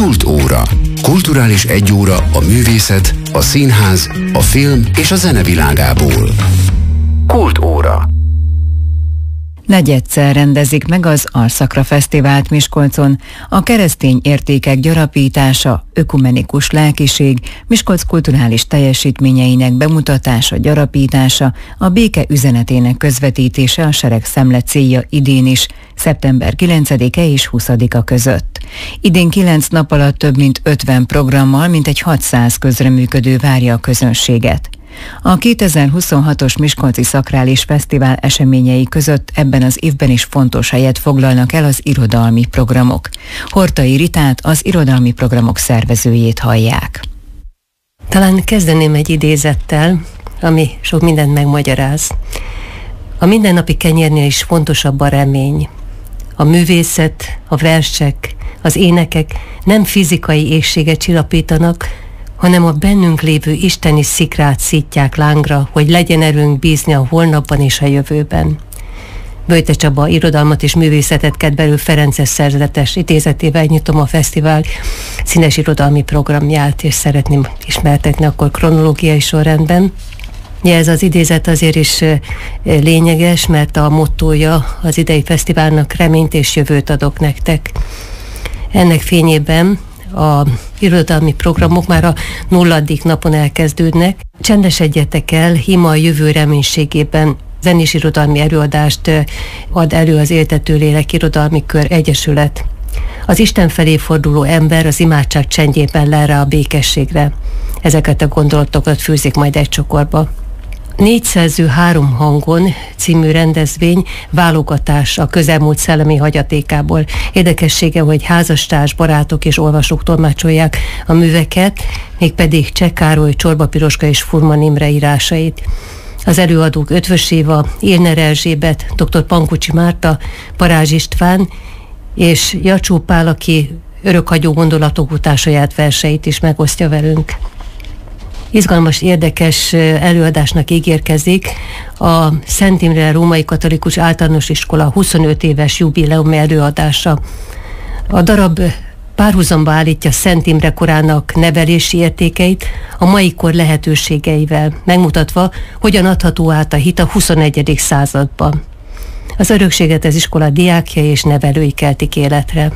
Kultóra. Kulturális egyóra a művészet, a színház, a film és a zene világából. Kultóra. Negyedszer rendezik meg az Arszakra Fesztivált Miskolcon. A keresztény értékek gyarapítása, ökumenikus lelkiség, Miskolc kulturális teljesítményeinek bemutatása, gyarapítása, a béke üzenetének közvetítése a seregszemle célja idén is, szeptember 9-e és 20-a között. Idén 9 nap alatt több mint 50 programmal, mintegy 600 közreműködő várja a közönséget. A 2026-os Miskolci Szakrális Fesztivál eseményei között ebben az évben is fontos helyet foglalnak el az irodalmi programok. Hortai Ritát, az irodalmi programok szervezőjét hallják. Talán kezdeném egy idézettel, ami sok mindent megmagyaráz. A mindennapi kenyérnél is fontosabb a remény. A művészet, a versek, az énekek nem fizikai éhséget csillapítanak, hanem a bennünk lévő isteni szikrát szítják lángra, hogy legyen erőnk bízni a holnapban és a jövőben. Böjte Csaba irodalmat és művészetet kedvelő Ferences szerzetes idézetével nyitom a fesztivál színes irodalmi programját, és szeretném ismertetni akkor kronológiai sorrendben. Ez az idézet azért is lényeges, mert a mottója az idei fesztiválnak reményt és jövőt adok nektek. Ennek fényében a irodalmi programok már a 0. napon elkezdődnek. Csendesedjetek el, ima a jövő reménységében zenés irodalmi előadást ad elő az Éltető Lélek Irodalmi Kör Egyesület. Az Isten felé forduló ember az imádság csendjében lel rá a békességre. Ezeket a gondolatokat fűzik majd egy csokorba. 4 szerző 3 hangon című rendezvény válogatás a közelmúlt szellemi hagyatékából. Érdekessége, hogy házastárs, barátok és olvasók tolmácsolják a műveket, mégpedig Cseh Károly, Csorba Piroska és Furman Imre írásait. Az előadók Ötvös Éva, Ilner Erzsébet, dr. Pankucsi Márta, Parázs István és Jacsó Pál, aki örökhagyó gondolatok után saját verseit is megosztja velünk. Izgalmas, érdekes előadásnak ígérkezik a Szent Imre Római Katolikus Általános Iskola 25 éves jubileumi előadása. A darab párhuzamba állítja Szent Imre korának nevelési értékeit a mai kor lehetőségeivel, megmutatva, hogyan adható át a hit a 21. században. Az örökséget az iskola diákjai és nevelői keltik életre.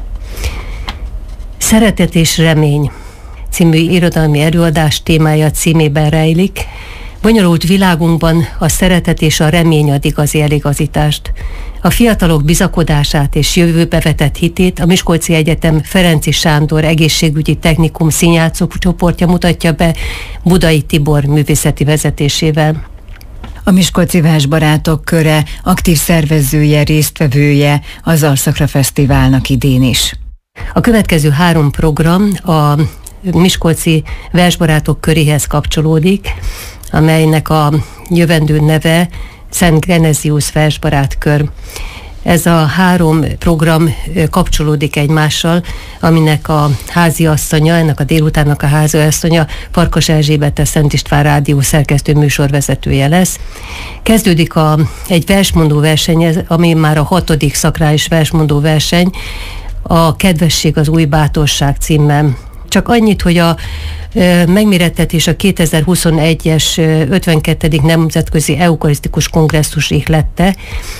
Szeretet és remény című irodalmi előadás témája címében rejlik. Bonyolult világunkban a szeretet és a remény ad igazi eligazítást. A fiatalok bizakodását és jövőbe vetett hitét a Miskolci Egyetem Ferenczy Sándor Egészségügyi Technikum színjátszó csoportja mutatja be Budai Tibor művészeti vezetésével. A Miskolci Versbarátok Köre aktív szervezője, résztvevője az Arszakra Fesztiválnak idén is. A következő 3 program a Miskolci Versbarátok Köréhez kapcsolódik, amelynek a jövendő neve Szent Genezius Versbarátkör. Ez a 3 program kapcsolódik egymással, aminek a háziasszonya, ennek a délutánnak a háziasszonya Farkas Erzsébet, a Szent István Rádió szerkesztő műsorvezetője lesz. Kezdődik egy versmondó verseny, ami már a 6. szakrális versmondó verseny, a Kedvesség az új bátorság címmel. Csak annyit, hogy a megmérettetés a 2021-es 52. Nemzetközi Eukarisztikus Kongresszus ihlette,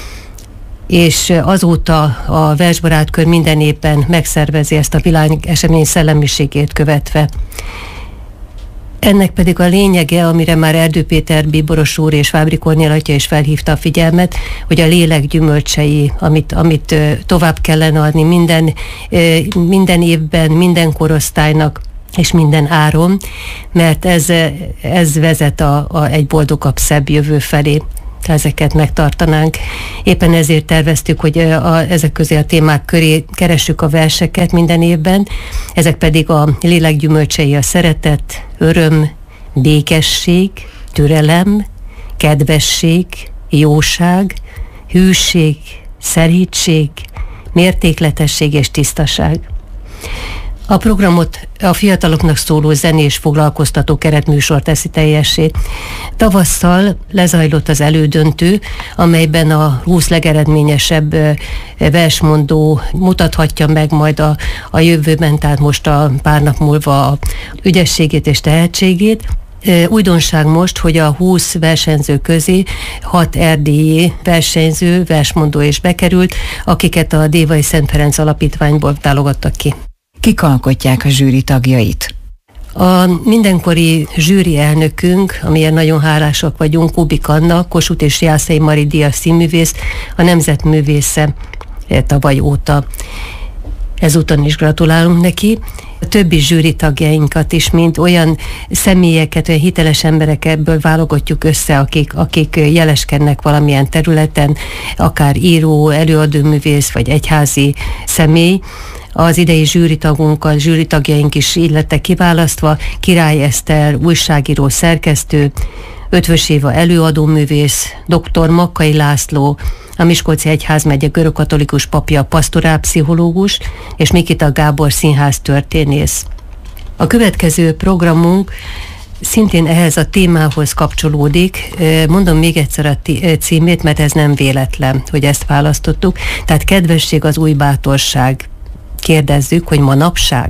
és azóta a Versbarátkör minden évben megszervezi ezt a világesemény szellemiségét követve. Ennek pedig a lényege, amire már Erdő Péter bíboros úr és Fábri Kornél atya is felhívta a figyelmet, hogy a lélek gyümölcsei, amit tovább kellene adni minden évben, minden korosztálynak és minden áron, mert ez vezet egy boldogabb, szebb jövő felé. Ezeket megtartanánk. Éppen ezért terveztük, hogy ezek közé a témák köré keressük a verseket minden évben. Ezek pedig a lélek gyümölcsei: a szeretet, öröm, békesség, türelem, kedvesség, jóság, hűség, szerítség, mértékletesség és tisztaság. A programot a fiataloknak szóló zenés foglalkoztató keretműsor teszi teljessé. Tavasszal lezajlott az elődöntő, amelyben a 20 legeredményesebb versmondó mutathatja meg majd a jövőben, tehát most a pár nap múlva a ügyességét és tehetségét. Újdonság most, hogy a 20 versenyző közé 6 erdélyi versenyző, versmondó is bekerült, akiket a Dévai Szent Ferenc Alapítványból válogattak ki. Kik alkotják a zsűri tagjait? A mindenkori zsűri elnökünk, amilyen nagyon hálásak vagyunk, Kubik Anna, Kossuth és Jászai Mari díjas színművész, a nemzetművésze tavaly óta. Ezúton is gratulálunk neki. A többi zsűri tagjainkat is, mint olyan személyeket, olyan hiteles emberek ebből válogatjuk össze, akik jeleskednek valamilyen területen, akár író, előadóművész vagy egyházi személy. Az idei zsűritagunkkal, zsűritagjaink is így lettek kiválasztva: Király Eszter, újságíró, szerkesztő, Ötvös Éva előadóművész, dr. Makkai László, a Miskolci Egyházmegye görögkatolikus papja, pastorálpszichológus, és Mikita Gábor színháztörténész. A következő programunk szintén ehhez a témához kapcsolódik. Mondom még egyszer a címét, mert ez nem véletlen, hogy ezt választottuk. Tehát kedvesség az új bátorság. Kérdezzük, hogy manapság.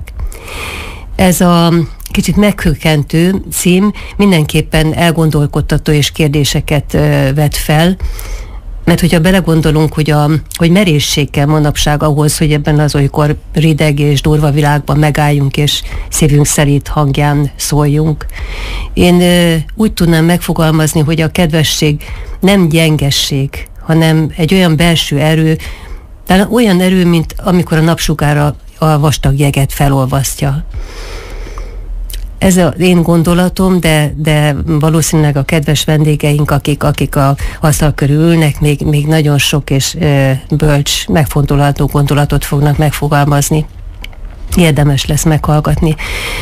Ez a kicsit meghökkentő cím mindenképpen elgondolkodtató és kérdéseket vet fel, mert hogyha belegondolunk, hogy merészség kell manapság ahhoz, hogy ebben az olykor rideg és durva világban megálljunk és szívünk szerint hangján szóljunk. Én úgy tudnám megfogalmazni, hogy a kedvesség nem gyengesség, hanem egy olyan belső erő, talán olyan erő, mint amikor a napsugára a vastag jeget felolvasztja. Ez az én gondolatom, de valószínűleg a kedves vendégeink, akik a asztal körül ülnek, még nagyon sok és bölcs, megfontolható gondolatot fognak megfogalmazni. Érdemes lesz meghallgatni.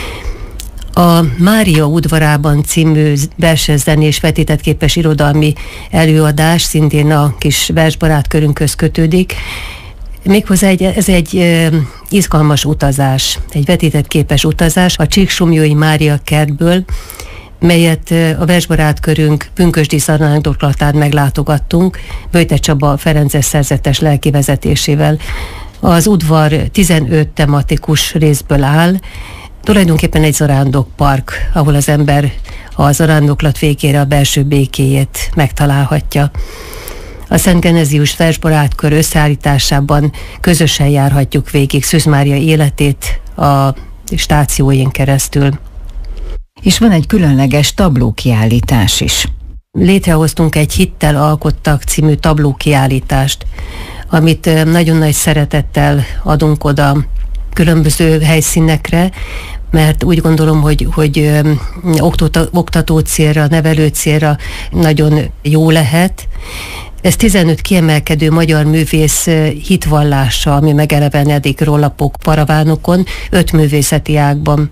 A Mária udvarában című versenyzenés vetítettképes irodalmi előadás szintén a kis versbarát körünkhöz kötődik. Méghozzá ez egy izgalmas utazás, egy vetítettképes utazás a Csíksomlyói Mária kertből, melyet a versbarát körünk pünkösdi zarándoklatán meglátogattunk, Böjte Csaba ferences szerzetes lelkivezetésével. Az udvar 15 tematikus részből áll, tulajdonképpen egy zarándokpark, ahol az ember a zarándoklat végére a belső békéjét megtalálhatja. A Szent Genezius versbarátkör összeállításában közösen járhatjuk végig Szűz Mária életét a stációin keresztül. És van egy különleges tablókiállítás is. Létrehoztunk egy Hittel alkottak című tablókiállítást, amit nagyon nagy szeretettel adunk oda különböző helyszínekre, mert úgy gondolom, hogy oktató célra, nevelő célra nagyon jó lehet. Ez 15 kiemelkedő magyar művész hitvallása, ami megelevenedik rollapok, paravánokon, 5 művészeti ágban.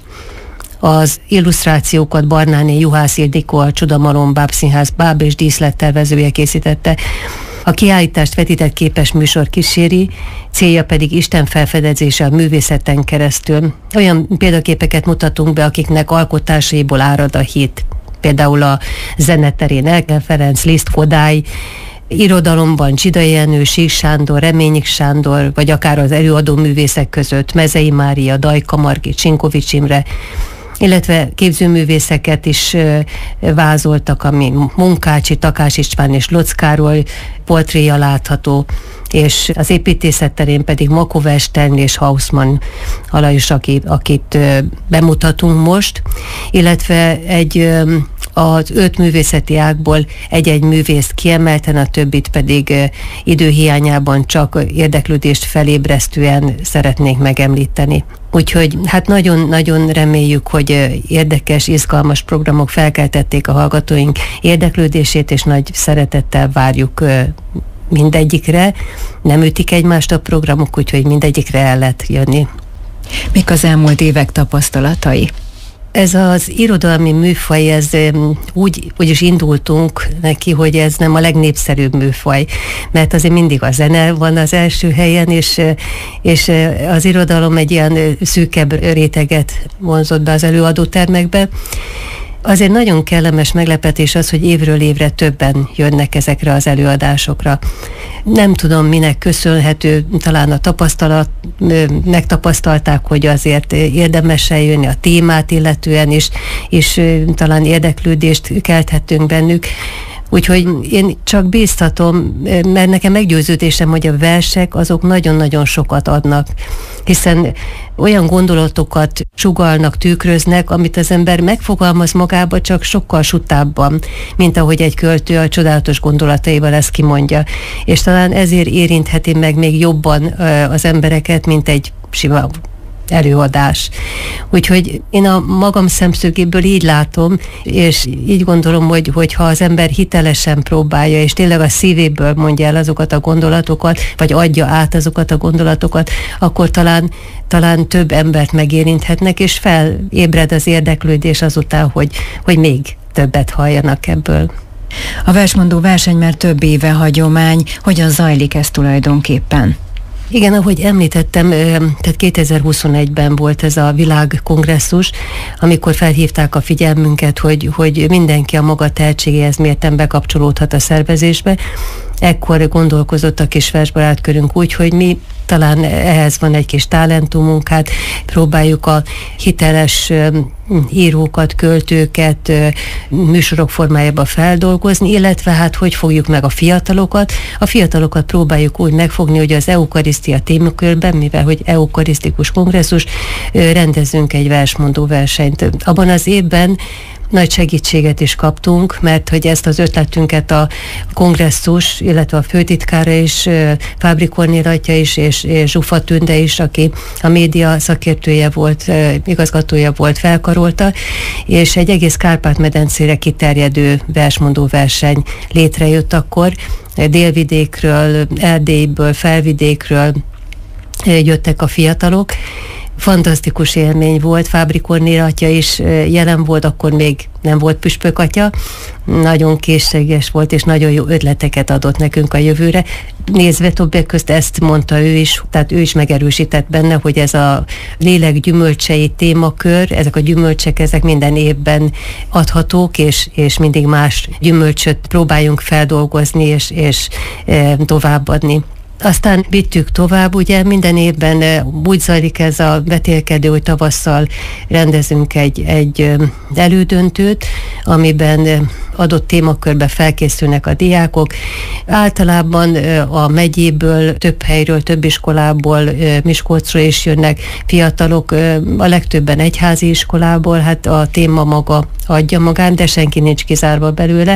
Az illusztrációkat Barnáné Juhász Ildikó, a Csodamalom Bábszínház báb és díszlettervezője készítette. A kiállítást vetítettképes műsor kíséri, célja pedig Isten felfedezése a művészeten keresztül. Olyan példaképeket mutatunk be, akiknek alkotásaiból árad a hit. Például a zeneterén Elke Ferenc, Liszt Kodály, irodalomban Csidai Jenő, Sík Sándor, Reményik Sándor, vagy akár az előadó művészek között Mezei Mária, Dajka Margit, Sinkovics Imre, illetve képzőművészeket is vázoltak, ami Munkácsi, Takás István és Locz Károly portréja látható, és az építészet terén pedig Makova Stern és Hausmann Alajos, akit bemutatunk most, illetve az 5 művészeti ágból egy-egy művészt kiemelten, a többit pedig időhiányában csak érdeklődést felébresztően szeretnénk megemlíteni. Úgyhogy hát nagyon-nagyon reméljük, hogy érdekes, izgalmas programok felkeltették a hallgatóink érdeklődését, és nagy szeretettel várjuk mindegyikre. Nem ütik egymást a programok, úgyhogy mindegyikre el lehet jönni. Mik az elmúlt évek tapasztalatai? Ez az irodalmi műfaj, ez úgy is indultunk neki, hogy ez nem a legnépszerűbb műfaj, mert azért mindig a zene van az első helyen, és az irodalom egy ilyen szűkebb réteget vonzott be az előadótermekbe. Azért nagyon kellemes meglepetés az, hogy évről évre többen jönnek ezekre az előadásokra. Nem tudom, minek köszönhető, talán a tapasztalat, megtapasztalták, hogy azért érdemes eljönni a témát illetően is, és talán érdeklődést kelthettünk bennük. Úgyhogy én csak bíztatom, mert nekem meggyőződésem, hogy a versek azok nagyon-nagyon sokat adnak, hiszen olyan gondolatokat sugallnak, tükröznek, amit az ember megfogalmaz magába, csak sokkal sutábban, mint ahogy egy költő a csodálatos gondolataival ezt kimondja. És talán ezért érintheti meg még jobban az embereket, mint egy sima előadás. Úgyhogy én a magam szemszögéből így látom, és így gondolom, hogy ha az ember hitelesen próbálja, és tényleg a szívéből mondja el azokat a gondolatokat, vagy adja át azokat a gondolatokat, akkor talán több embert megérinthetnek, és felébred az érdeklődés azután, hogy még többet halljanak ebből. A versmondó verseny már több éve hagyomány. Hogyan zajlik ez tulajdonképpen? Igen, ahogy említettem, tehát 2021-ben volt ez a világkongresszus, amikor felhívták a figyelmünket, hogy mindenki a maga tehetségéhez mérten bekapcsolódhat a szervezésbe. Ekkor gondolkozott a kis versbarátkörünk úgy, hogy mi talán ehhez van egy kis talentumunk, hát próbáljuk a hiteles írókat, költőket műsorok formájában feldolgozni, illetve hát hogy fogjuk meg a fiatalokat. A fiatalokat próbáljuk úgy megfogni, hogy az eukarisztia témakörben, mivel hogy eukarisztikus kongresszus, rendezünk egy versmondó versenyt. Abban az évben nagy segítséget is kaptunk, mert hogy ezt az ötletünket a kongresszus, illetve a főtitkára is, Fábri Kornél atya is, és Zsufa Tünde is, aki a média szakértője volt, igazgatója volt, felkarolta, és egy egész Kárpát-medencére kiterjedő versmondó verseny létrejött akkor. Délvidékről, Erdélyből, Felvidékről jöttek a fiatalok. Fantasztikus élmény volt, Fábri Kornél atya is jelen volt, akkor még nem volt püspök atya, nagyon készséges volt, és nagyon jó ötleteket adott nekünk a jövőre. Nézve többek közt ezt mondta ő is, tehát ő is megerősített benne, hogy ez a lélek gyümölcsei témakör, ezek a gyümölcsek, ezek minden évben adhatók, és mindig más gyümölcsöt próbáljunk feldolgozni, és továbbadni. Aztán vittük tovább, ugye minden évben úgy zajlik ez a vetélkedő, hogy tavasszal rendezünk egy elődöntőt, amiben adott témakörbe felkészülnek a diákok. Általában a megyéből, több helyről, több iskolából, Miskolcról is jönnek fiatalok, a legtöbben egyházi iskolából, hát a téma maga adja magát, de senki nincs kizárva belőle,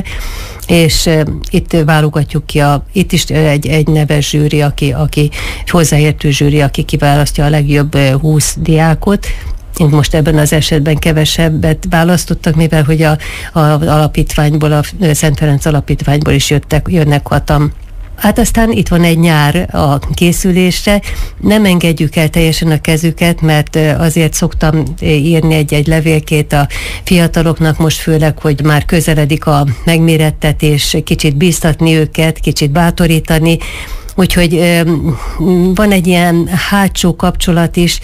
és itt válogatjuk ki, itt is egy neves zsűri, aki hozzáértő zsűri, aki kiválasztja a legjobb 20 diákot. Most ebben az esetben kevesebbet választottak, mivel hogy az alapítványból, a Szent Ferenc alapítványból is jönnek hatan. Hát aztán itt van egy nyár a készülésre, nem engedjük el teljesen a kezüket, mert azért szoktam írni egy levélkét a fiataloknak, most főleg, hogy már közeledik a megmérettetés, kicsit bíztatni őket, kicsit bátorítani. Úgyhogy van egy ilyen hátsó kapcsolat is,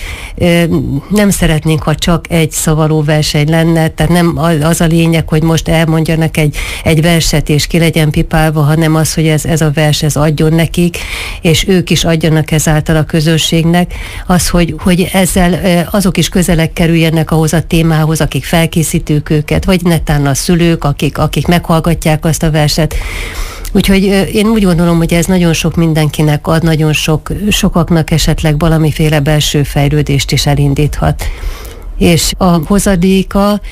nem szeretnénk, ha csak egy szavaló verseny lenne, tehát nem az a lényeg, hogy most elmondjanak egy verset és ki legyen pipálva, hanem az, hogy ez a vers ez adjon nekik, és ők is adjanak ezáltal a közönségnek, az, hogy ezzel azok is közelebb kerüljenek ahhoz a témához, akik felkészítők őket, vagy netán a szülők, akik meghallgatják azt a verset. Úgyhogy én úgy gondolom, hogy ez nagyon sok mindenkinek ad, nagyon sokaknak esetleg valamiféle belső fejlődést is elindíthat. És a hozadéka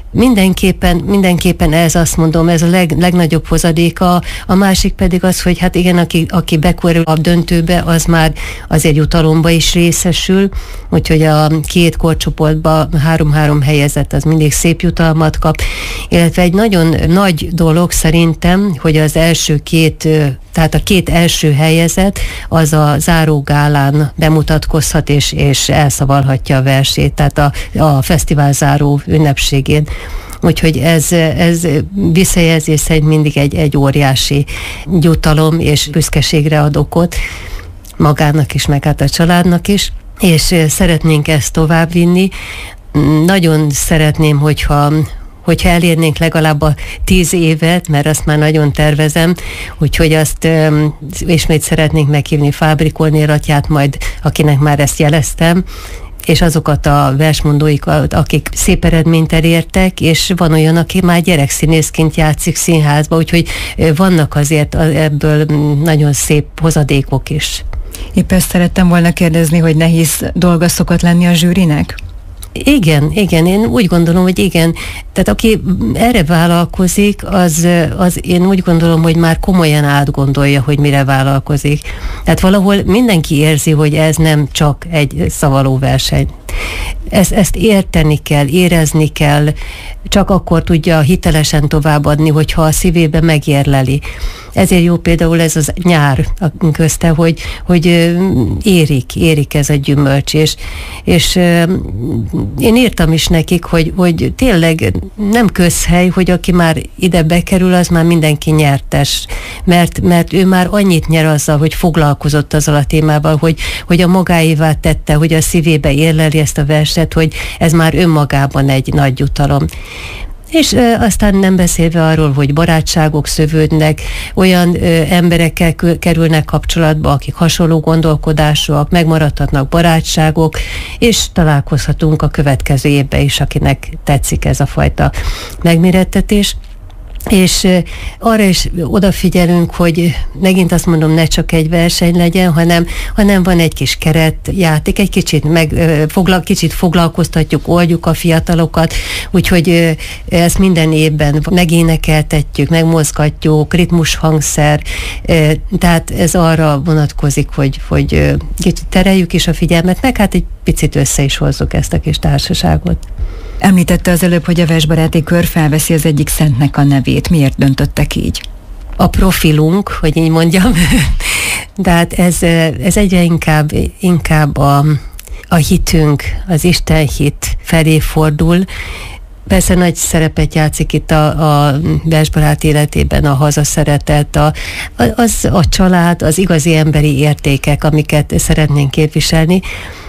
mindenképpen ez, azt mondom, ez a legnagyobb hozadéka, a másik pedig az, hogy hát igen, aki bekerül a döntőbe, az már azért jutalomba is részesül, úgyhogy a két korcsoportban 3-3 helyezett, az mindig szép jutalmat kap, illetve egy nagyon nagy dolog szerintem, hogy az első két tehát a 2 első helyezett az a zárógálán bemutatkozhat és elszavalhatja a versét, tehát a fesztivál záró ünnepségén. Úgyhogy ez visszajelzés szerint mindig egy óriási jutalom és büszkeségre ad okot magának is, meg hát a családnak is, és szeretnénk ezt továbbvinni. Nagyon szeretném, hogyha elérnénk legalább a 10 évet, mert azt már nagyon tervezem, úgyhogy azt ismét szeretnénk meghívni Fábri Kornél atyát, majd akinek már ezt jeleztem, és azokat a versmondóikat, akik szép eredményt elértek, és van olyan, aki már gyerekszínészként játszik színházba, úgyhogy vannak azért ebből nagyon szép hozadékok is. Épp ezt szerettem volna kérdezni, hogy nehéz dolga szokott lenni a zsűrinek? Igen, én úgy gondolom, hogy igen. Tehát aki erre vállalkozik, az én úgy gondolom, hogy már komolyan átgondolja, hogy mire vállalkozik. Tehát valahol mindenki érzi, hogy ez nem csak egy szavaló verseny. Ezt érteni kell, érezni kell, csak akkor tudja hitelesen továbbadni, hogyha a szívébe megérleli. Ezért jó például ez az nyár közte, hogy érik ez a gyümölcs, és én írtam is nekik, hogy tényleg nem közhely, hogy aki már ide bekerül, az már mindenki nyertes, mert ő már annyit nyer azzal, hogy foglalkozott azzal a témával, hogy a magáévá tette, hogy a szívébe érleli ezt a verset, hogy ez már önmagában egy nagy jutalom. És aztán nem beszélve arról, hogy barátságok szövődnek, olyan emberekkel kerülnek kapcsolatba, akik hasonló gondolkodásúak, megmaradhatnak barátságok, és találkozhatunk a következő évben is, akinek tetszik ez a fajta megmérettetés. És arra is odafigyelünk, hogy megint azt mondom, ne csak egy verseny legyen, hanem van egy kis keretjáték, egy kicsit foglalkoztatjuk, oldjuk a fiatalokat, úgyhogy ezt minden évben megénekeltetjük, megmozgatjuk, ritmus hangszer, tehát ez arra vonatkozik, hogy kicsit tereljük is a figyelmet, meg hát egy picit össze is hozzuk ezt a kis társaságot. Említette az előbb, hogy a versbaráti kör felveszi az egyik szentnek a nevét. Miért döntöttek így? A profilunk, hogy így mondjam, de hát ez egyre inkább a hitünk, az Isten hit felé fordul. Persze nagy szerepet játszik itt a versbarát életében a hazaszeretet, a család, az igazi emberi értékek, amiket szeretnénk képviselni.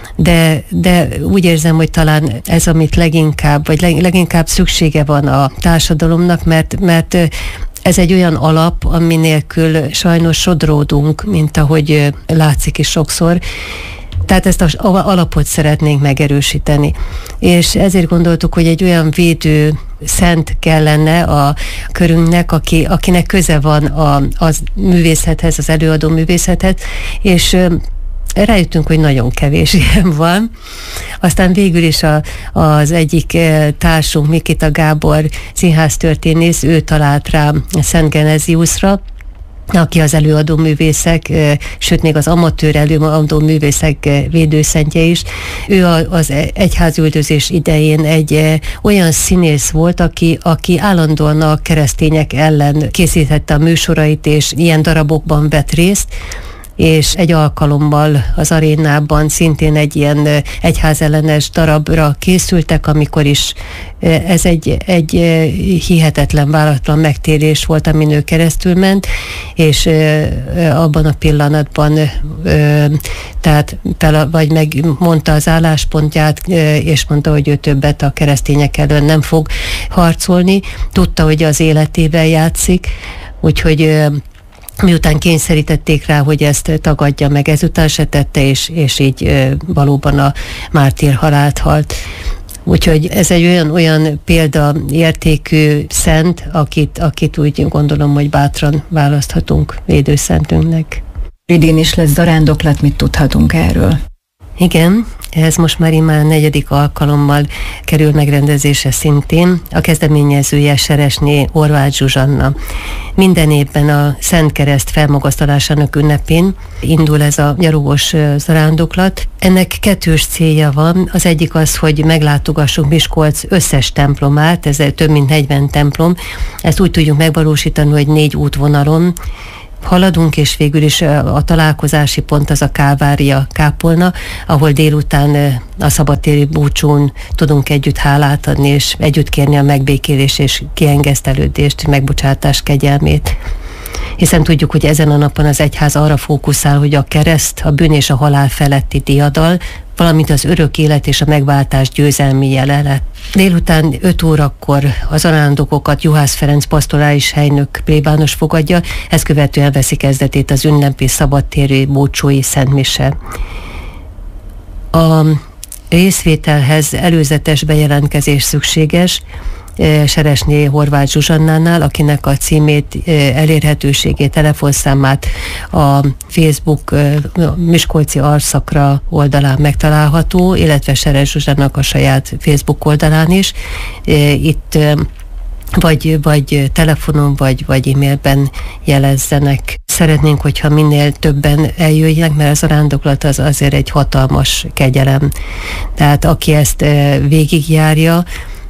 De úgy érzem, hogy talán ez, amit leginkább szüksége van a társadalomnak, mert ez egy olyan alap, ami nélkül sajnos sodródunk, mint ahogy látszik is sokszor. Tehát ezt az alapot szeretnénk megerősíteni. És ezért gondoltuk, hogy egy olyan védő szent kellene a körünknek, akinek köze van a művészethez, az előadó művészethez, és rájöttünk, hogy nagyon kevés ilyen van. Aztán végül is az egyik társunk, Mikita Gábor színháztörténész, ő talált rá Szent Geneziusra, aki az előadó művészek, sőt még az amatőr előadó művészek védőszentje is. Ő az egyházüldözés idején egy olyan színész volt, aki állandóan a keresztények ellen készítette a műsorait, és ilyen darabokban vett részt, és egy alkalommal az arénában szintén egy ilyen egyházellenes darabra készültek, amikor is ez egy hihetetlen, váratlan megtérés volt, amin ő keresztül ment, és abban a pillanatban vagy megmondta az álláspontját, és mondta, hogy ő többet a keresztények ellen nem fog harcolni. Tudta, hogy az életével játszik, úgyhogy miután kényszerítették rá, hogy ezt tagadja meg, ezután se tette, és így valóban a mártír halált halt. Úgyhogy ez egy olyan példaértékű szent, akit úgy gondolom, hogy bátran választhatunk védőszentünknek. Idén is lesz zarándoklat, mit tudhatunk erről? Igen, ez most már immár 4. alkalommal kerül megrendezésre szintén. A kezdeményezője Seresné Horváth Zsuzsanna. Minden évben a Szent Kereszt felmagasztalásának ünnepén indul ez a nyarugós zarándoklat. Ennek 2 célja van. Az egyik az, hogy meglátogassunk Miskolc összes templomát, ez több mint 40 templom. Ezt úgy tudjuk megvalósítani, hogy 4 útvonalon, haladunk, és végül is a találkozási pont az a Kálvária kápolna, ahol délután a szabadtéri búcsún tudunk együtt hálát adni, és együtt kérni a megbékélés és kiengesztelődést, megbocsátás kegyelmét. Hiszen tudjuk, hogy ezen a napon az egyház arra fókuszál, hogy a kereszt, a bűn és a halál feletti diadal, valamint az örök élet és a megváltás győzelmi jelenet. Délután 5 órakor az arándokokat Juhász Ferenc pastorális helynök plébános fogadja, ezt követően veszi kezdetét az ünnepi szabadtéri búcsúi szentmise. A részvételhez előzetes bejelentkezés szükséges, Seresné Horváth Zsuzsannánál, akinek a címét, elérhetőségét, telefonszámát a Facebook Miskolci Arszakra oldalán megtalálható, illetve Seres Zsuzsának a saját Facebook oldalán is. Itt vagy telefonon, vagy e-mailben jelezzenek. Szeretnénk, hogyha minél többen eljöjjenek, mert az arándoklat az azért egy hatalmas kegyelem. Tehát aki ezt végigjárja,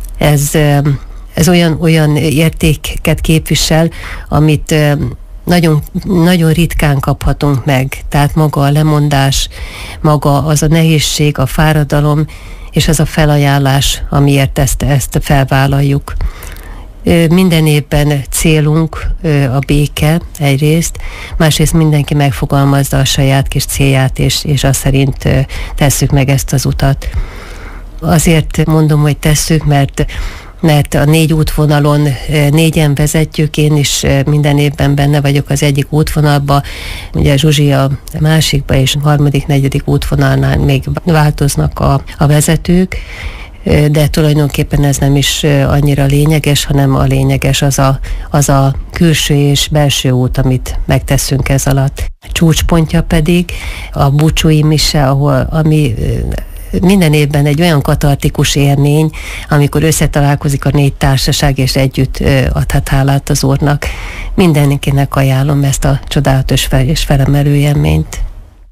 ez olyan értéket képvisel, amit nagyon, nagyon ritkán kaphatunk meg. Tehát maga a lemondás, maga az a nehézség, a fáradalom, és az a felajánlás, amiért ezt felvállaljuk. Minden évben célunk a béke egyrészt, másrészt mindenki megfogalmazza a saját kis célját, és azt szerint tesszük meg ezt az utat. Azért mondom, hogy tesszük, mert a 4 útvonalon 4-en vezetjük, én is minden évben benne vagyok az egyik útvonalba, ugye Zsuzsi a másikba, és a 3., 4. útvonalnál még változnak a vezetők, de tulajdonképpen ez nem is annyira lényeges, hanem a lényeges az a külső és belső út, amit megteszünk ez alatt. A csúcspontja pedig a búcsúi mise, ami minden évben egy olyan katartikus élmény, amikor összetalálkozik a 4 társaság, és együtt adhat hálát az Úrnak. Mindenkinek ajánlom ezt a csodálatos és felemelő élményt.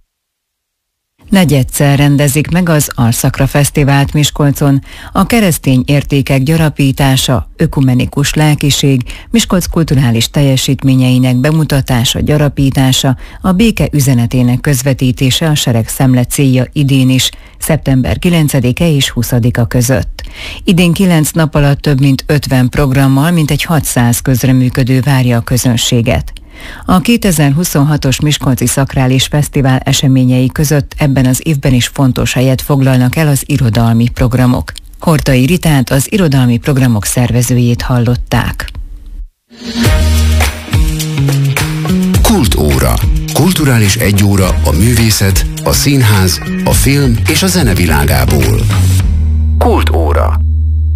Negyedszer rendezik meg az Arszakra Fesztivált Miskolcon. A keresztény értékek gyarapítása, ökumenikus lelkiség, Miskolc kulturális teljesítményeinek bemutatása, gyarapítása, a béke üzenetének közvetítése a seregszemle célja idén is, szeptember 9-e és 20-a között. Idén 9 nap alatt több mint 50 programmal, mintegy 600 közreműködő várja a közönséget. A 2026-os Miskolci Szakrális Fesztivál eseményei között ebben az évben is fontos helyet foglalnak el az irodalmi programok. Hortai Ritát, az irodalmi programok szervezőjét hallották. Kultóra. Kulturális egyóra a művészet, a színház, a film és a zene világából. Kultóra.